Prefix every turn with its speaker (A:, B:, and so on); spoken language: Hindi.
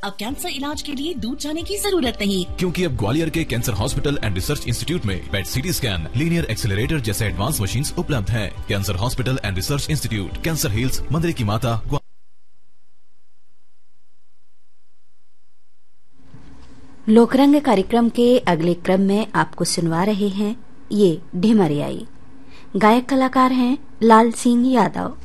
A: अब कैंसर इलाज के लिए दूर जाने की जरूरत नहीं,
B: क्योंकि अब ग्वालियर के cancer hospital and research institute में पेट सीटी स्कैन, लीनियर एक्सेलरेटर जैसे एडवांस मशीन्स उपलब्ध हैं। Cancer hospital and research institute, cancer hills, मंदिर की माता।
C: लोकरंग कार्यक्रम के अगले क्रम में आपको सुनवा रहे हैं ये ढिमरियाई। गायक कलाकार हैं लाल सिंह यादव।